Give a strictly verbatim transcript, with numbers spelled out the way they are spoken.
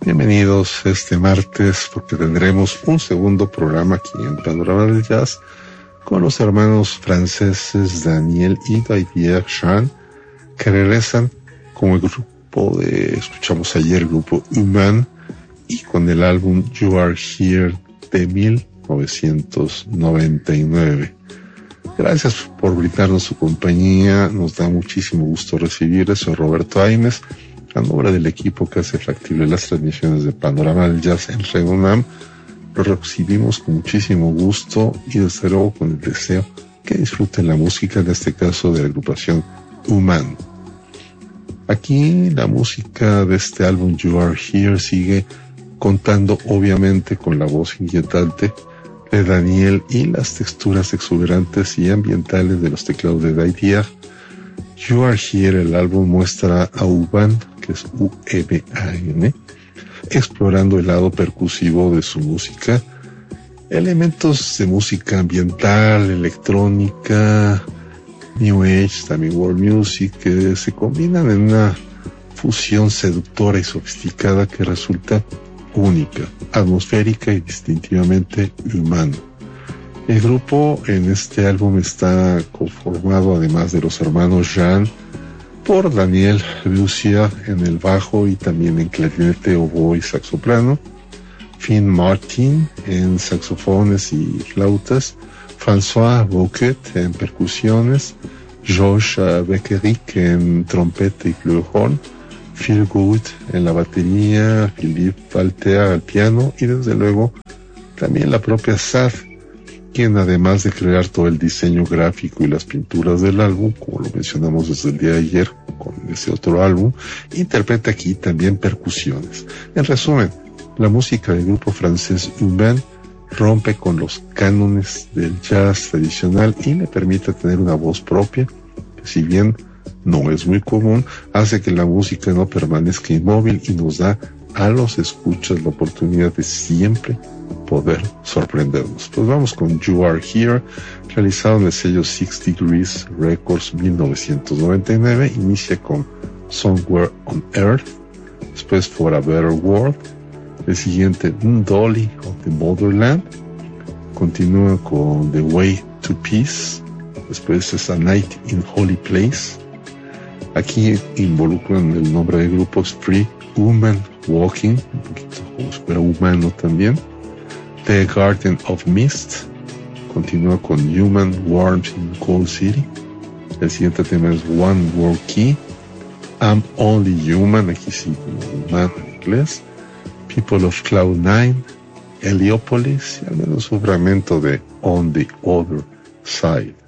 Bienvenidos este martes porque tendremos un segundo programa aquí en Panorama del Jazz con los hermanos franceses Daniel y Didier Jean, que regresan con el grupo de, escuchamos ayer, el grupo Human, y con el álbum You Are Here de mil novecientos noventa y nueve. Gracias por brindarnos su compañía, nos da muchísimo gusto recibirles. Soy Roberto Aimes, a nombre del equipo que hace factible las transmisiones de Panorama del Jazz en Red UNAM. Lo recibimos con muchísimo gusto y desde luego con el deseo que disfruten la música, en este caso de la agrupación Human. Aquí la música de este álbum You Are Here sigue contando obviamente con la voz inquietante de Daniel y las texturas exuberantes y ambientales de los teclados de Didier. You Are Here, el álbum, muestra a Human, que es U M A N, explorando el lado percusivo de su música, elementos de música ambiental, electrónica, New Age, también World Music, que se combinan en una fusión seductora y sofisticada que resulta única, atmosférica y distintivamente humana. El grupo en este álbum está conformado, además de los hermanos Jean, por Daniel Lucia en el bajo y también en clarinete, oboe y saxoplano, Finn Martin en saxofones y flautas, François Bouquet en percusiones, Josh Beckerick en trompeta y flugelhorn, Phil Good en la batería, Philippe Valter al piano y desde luego también la propia Sad, quien además de crear todo el diseño gráfico y las pinturas del álbum, como lo mencionamos desde el día de ayer con ese otro álbum, interpreta aquí también percusiones. En resumen, la música del grupo francés Human rompe con los cánones del jazz tradicional y le permite tener una voz propia, que si bien no es muy común, hace que la música no permanezca inmóvil y nos da a los escuchas la oportunidad de siempre poder sorprendernos. Pues vamos con You Are Here, realizado en el sello Six Degrees Records mil novecientos noventa y nueve. Inicia con Somewhere on Earth, después For a Better World, el siguiente Dolly of the Motherland, continúa con The Way to Peace, después es A Night in Holy Place. Aquí involucran el nombre del grupo, es Free Human Walking, un poquito como si fuera humano también. The Garden of Mist continúa con Human Warmth in Cold City. El siguiente tema es One World Key, I'm Only Human, aquí sí como humano en inglés. People of Cloud Nine, Heliopolis y al menos un fragmento de On the Other Side.